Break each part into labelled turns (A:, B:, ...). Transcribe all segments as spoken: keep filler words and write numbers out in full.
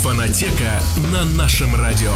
A: Фонотека на нашем радио.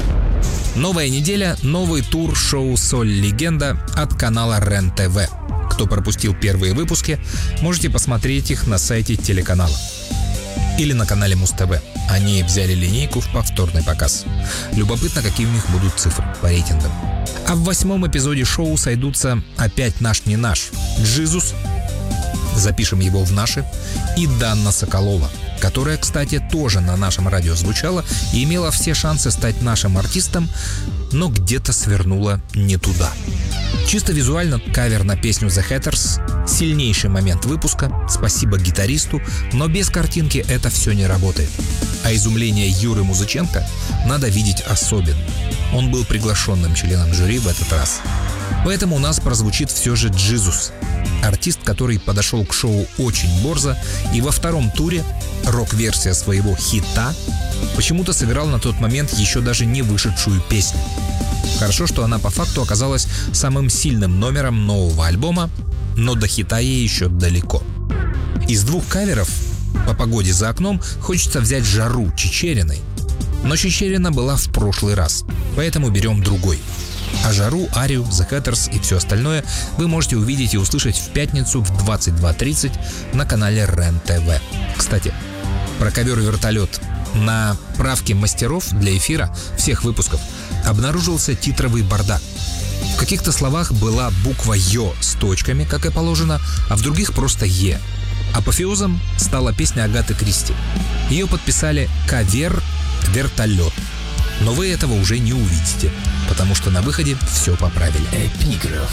B: Новая неделя, новый тур шоу «Соль Легенда» от канала РЕН-ТВ. Кто пропустил первые выпуски, можете посмотреть их на сайте телеканала. Или на канале Муз-ТВ. Они взяли линейку в повторный показ. Любопытно, какие у них будут цифры по рейтингам. А в восьмом эпизоде шоу сойдутся опять наш не наш Джизус, запишем его в наши, и Данна Соколова, которая, кстати, тоже на нашем радио звучала и имела все шансы стать нашим артистом, но где-то свернула не туда. Чисто визуально кавер на песню The Hatters — сильнейший момент выпуска, спасибо гитаристу, но без картинки это все не работает. А изумление Юры Музыченко надо видеть особенно. Он был приглашенным членом жюри в этот раз. Поэтому у нас прозвучит все же Джизус, артист, который подошел к шоу очень борзо и во втором туре рок-версия своего хита почему-то сыграл на тот момент еще даже не вышедшую песню. Хорошо, что она по факту оказалась самым сильным номером нового альбома, но до хита ей еще далеко. Из двух каверов «По погоде за окном» хочется взять «Жару» Чичериной, но Чичерина была в прошлый раз, поэтому берем другой. А «Жару», «Арию», The Hatters и все остальное вы можете увидеть и услышать в пятницу в двадцать два тридцать на канале РЕН-ТВ. Кстати, про ковер «Вертолет». На правке мастеров для эфира всех выпусков обнаружился титровый бардак. В каких-то словах была буква «Ё» с точками, как и положено, а в других просто «Е». Апофеозом стала песня Агаты Кристи. Ее подписали «Кавер Вертолет». Но вы этого уже не увидите, потому что на выходе все поправили.
C: Эпиграф.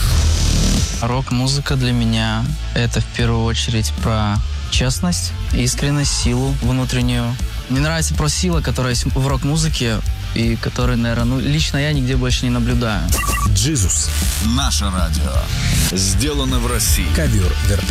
C: Рок-музыка для меня — это в первую очередь про честность, искренность, силу внутреннюю. Мне нравится про сила, которая есть в рок-музыке, и которую, наверное, ну, лично я нигде больше не наблюдаю.
B: Джизус.
A: Наше радио. Сделано в России.
B: Ковер «Вертолет».